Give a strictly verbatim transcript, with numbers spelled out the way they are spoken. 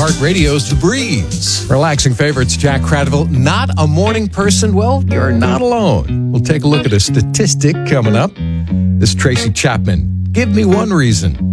iHeartRadio's The Breeze. Relaxing favorites, Jack Cradville. Not a morning person? Well, you're not alone. We'll take a look at a statistic coming up. This is Tracy Chapman. Give me one reason